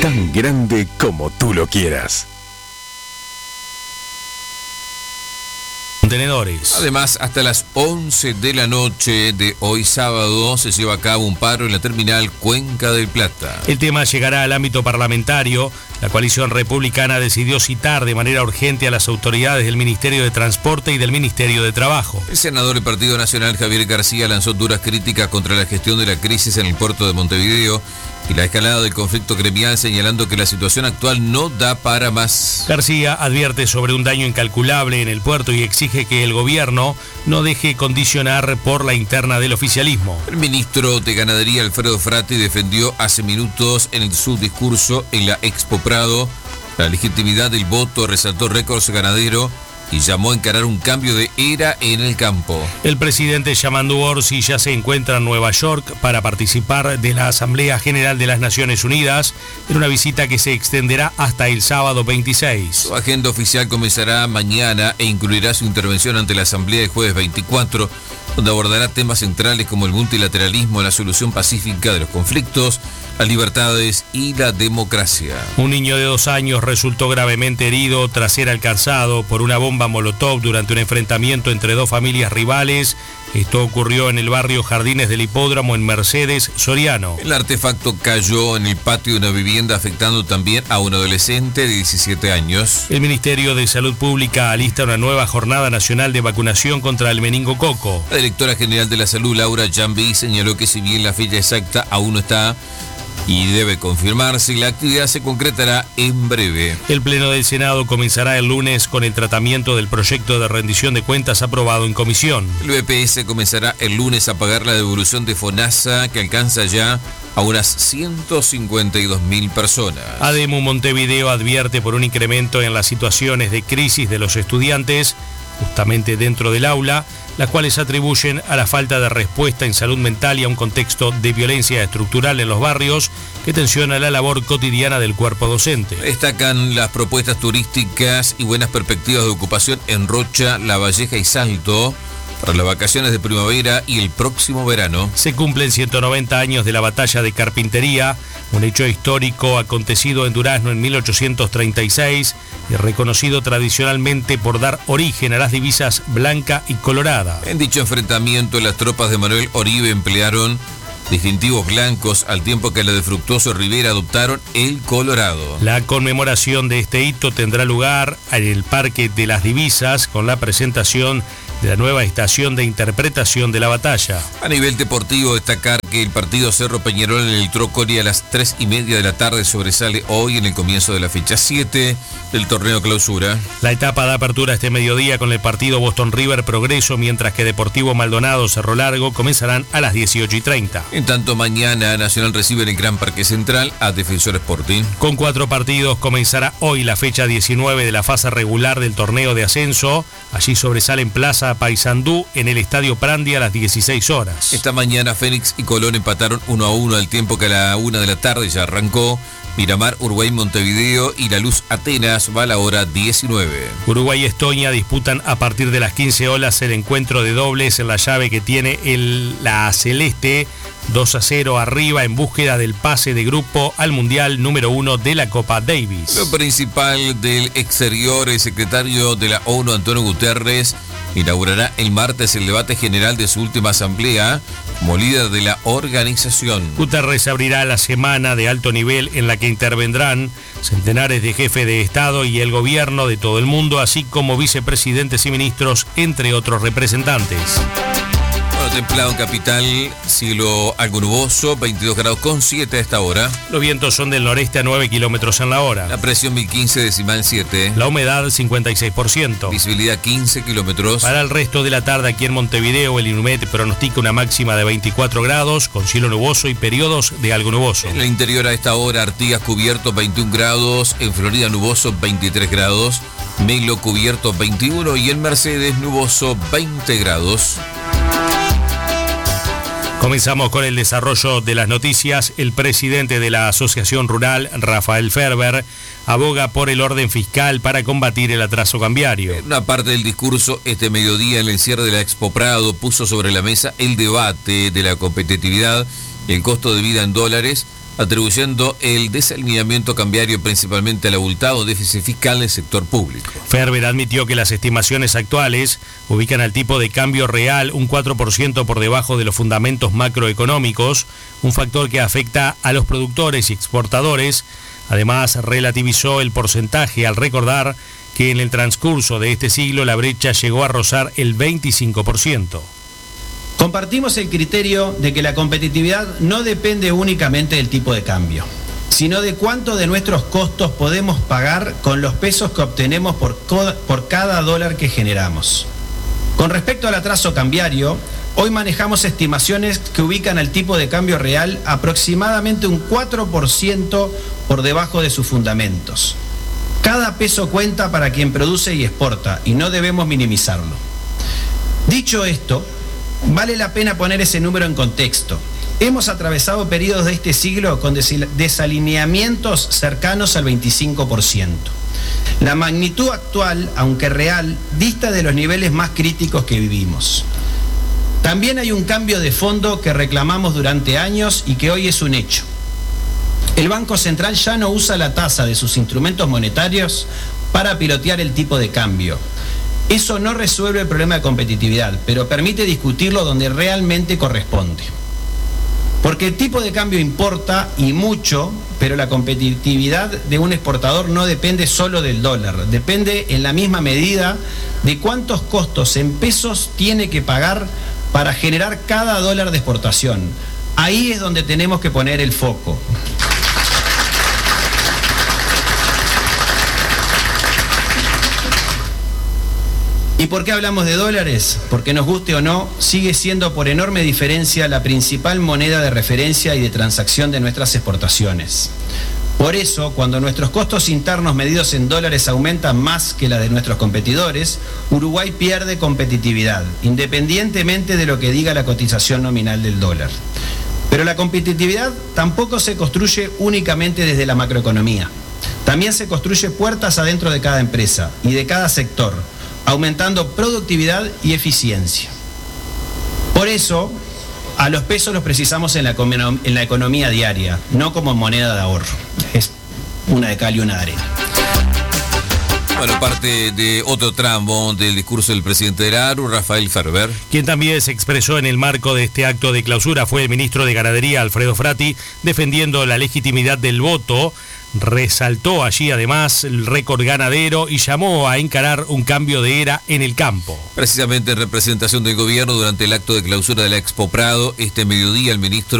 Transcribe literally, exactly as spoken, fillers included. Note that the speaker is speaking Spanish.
tan grande como tú lo quieras. Contenedores. Además, hasta las once de la noche de hoy sábado se lleva a cabo un paro en la terminal Cuenca del Plata. El tema llegará al ámbito parlamentario. La coalición republicana decidió citar de manera urgente a las autoridades del Ministerio de Transporte y del Ministerio de Trabajo. El senador del Partido Nacional, Javier García, lanzó duras críticas contra la gestión de la crisis en el puerto de Montevideo y la escalada del conflicto gremial, señalando que la situación actual no da para más. García advierte sobre un daño incalculable en el puerto y exige que el gobierno no deje condicionar por la interna del oficialismo. El ministro de Ganadería, Alfredo Frati, defendió hace minutos en su discurso en la Expo Prado la legitimidad del voto, resaltó récords ganadero y llamó a encarar un cambio de era en el campo. El presidente Yamandu Orsi ya se encuentra en Nueva York para participar de la Asamblea General de las Naciones Unidas en una visita que se extenderá hasta el sábado veintiséis. Su agenda oficial comenzará mañana e incluirá su intervención ante la Asamblea el jueves veinticuatro, donde abordará temas centrales como el multilateralismo, la solución pacífica de los conflictos, las libertades y la democracia. Un niño de dos años resultó gravemente herido tras ser alcanzado por una bomba molotov durante un enfrentamiento entre dos familias rivales. Esto ocurrió en el barrio Jardines del Hipódromo en Mercedes, Soriano. El artefacto cayó en el patio de una vivienda, afectando también a un adolescente de diecisiete años. El Ministerio de Salud Pública alista una nueva jornada nacional de vacunación contra el meningococo. La directora general de la Salud, Laura Jambi, señaló que si bien la fecha exacta aún no está y debe confirmarse, la actividad se concretará en breve. El Pleno del Senado comenzará el lunes con el tratamiento del proyecto de rendición de cuentas aprobado en comisión. El B P S comenzará el lunes a pagar la devolución de FONASA, que alcanza ya a unas ciento cincuenta y dos mil personas. ADEMU Montevideo advierte por un incremento en las situaciones de crisis de los estudiantes, justamente dentro del aula, las cuales atribuyen a la falta de respuesta en salud mental y a un contexto de violencia estructural en los barrios que tensiona la labor cotidiana del cuerpo docente. Destacan las propuestas turísticas y buenas perspectivas de ocupación en Rocha, La Valleja y Salto para las vacaciones de primavera y el próximo verano. Se cumplen ciento noventa años de la batalla de Carpintería, un hecho histórico acontecido en Durazno en mil ochocientos treinta y seis y reconocido tradicionalmente por dar origen a las divisas blanca y colorada. En dicho enfrentamiento, las tropas de Manuel Oribe emplearon distintivos blancos, al tiempo que la de Fructuoso Rivera adoptaron el colorado. La conmemoración de este hito tendrá lugar en el Parque de las Divisas con la presentación de la nueva estación de interpretación de la batalla. A nivel deportivo, destacar que el partido Cerro Peñarol en el Trócoli a las tres y media de la tarde sobresale hoy en el comienzo de la fecha siete del torneo clausura. La etapa de apertura este mediodía con el partido Boston River Progreso, mientras que Deportivo Maldonado Cerro Largo comenzarán a las dieciocho y treinta. En tanto, mañana Nacional recibe en el Gran Parque Central a Defensor Sporting. Con cuatro partidos comenzará hoy la fecha diecinueve de la fase regular del torneo de ascenso. Allí sobresalen Plaza Paysandú en el Estadio Prandi a las dieciséis horas. Esta mañana Fénix y Colón empataron uno a uno al tiempo que a la una de la tarde ya arrancó Miramar, Uruguay, Montevideo y La Luz Atenas va a la hora diecinueve. Uruguay y Estonia disputan a partir de las quince horas el encuentro de dobles en la llave que tiene el, la Celeste dos a cero arriba en búsqueda del pase de grupo al Mundial número uno de la Copa Davis. Lo principal del exterior, el secretario de la ONU, Antonio Guterres, inaugurará el martes el debate general de su última asamblea como líder de la organización. Guterres abrirá la semana de alto nivel en la que intervendrán centenares de jefes de Estado y el gobierno de todo el mundo, así como vicepresidentes y ministros, entre otros representantes. Bueno, templado en capital, cielo algo nuboso, veintidós grados con siete a esta hora. Los vientos son del noreste a nueve kilómetros en la hora. La presión mil quince decimal siete. La humedad cincuenta y seis por ciento. Visibilidad quince kilómetros. Para el resto de la tarde aquí en Montevideo, el INUMET pronostica una máxima de veinticuatro grados, con cielo nuboso y periodos de algo nuboso. En el interior a esta hora, Artigas cubierto veintiún grados, en Florida nuboso veintitrés grados, Melo cubierto veintiuno y en Mercedes nuboso veinte grados. Comenzamos con el desarrollo de las noticias. El presidente de la Asociación Rural, Rafael Ferber, aboga por el orden fiscal para combatir el atraso cambiario. En una parte del discurso, este mediodía en el cierre de la Expo Prado, puso sobre la mesa el debate de la competitividad y el costo de vida en dólares atribuyendo el desalineamiento cambiario principalmente al abultado déficit fiscal del sector público. Ferber admitió que las estimaciones actuales ubican al tipo de cambio real un cuatro por ciento por debajo de los fundamentos macroeconómicos, un factor que afecta a los productores y exportadores. Además, relativizó el porcentaje al recordar que en el transcurso de este siglo la brecha llegó a rozar el veinticinco por ciento. Compartimos el criterio de que la competitividad no depende únicamente del tipo de cambio, sino de cuánto de nuestros costos podemos pagar con los pesos que obtenemos por, por cada dólar que generamos. Con respecto al atraso cambiario, hoy manejamos estimaciones que ubican al tipo de cambio real aproximadamente un cuatro por ciento por debajo de sus fundamentos. Cada peso cuenta para quien produce y exporta y no debemos minimizarlo. Dicho esto, vale la pena poner ese número en contexto. Hemos atravesado periodos de este siglo con desalineamientos cercanos al veinticinco por ciento. La magnitud actual, aunque real, dista de los niveles más críticos que vivimos. También hay un cambio de fondo que reclamamos durante años y que hoy es un hecho. El Banco Central ya no usa la tasa de sus instrumentos monetarios para pilotear el tipo de cambio. Eso no resuelve el problema de competitividad, pero permite discutirlo donde realmente corresponde. Porque el tipo de cambio importa y mucho, pero la competitividad de un exportador no depende solo del dólar, depende en la misma medida de cuántos costos en pesos tiene que pagar para generar cada dólar de exportación. Ahí es donde tenemos que poner el foco. ¿Y por qué hablamos de dólares? Porque nos guste o no, sigue siendo por enorme diferencia la principal moneda de referencia y de transacción de nuestras exportaciones. Por eso, cuando nuestros costos internos medidos en dólares aumentan más que la de nuestros competidores, Uruguay pierde competitividad, independientemente de lo que diga la cotización nominal del dólar. Pero la competitividad tampoco se construye únicamente desde la macroeconomía. También se construye puertas adentro de cada empresa y de cada sector, aumentando productividad y eficiencia. Por eso, a los pesos los precisamos en la, en la economía diaria, no como moneda de ahorro. Es una de cal y una de arena. Bueno, parte de otro tramo del discurso del presidente de la ARU, Rafael Ferber. Quien también se expresó en el marco de este acto de clausura fue el ministro de Ganadería, Alfredo Frati, defendiendo la legitimidad del voto. Resaltó allí además el récord ganadero y llamó a encarar un cambio de era en el campo. Precisamente en representación del gobierno durante el acto de clausura de la Expo Prado, este mediodía el ministro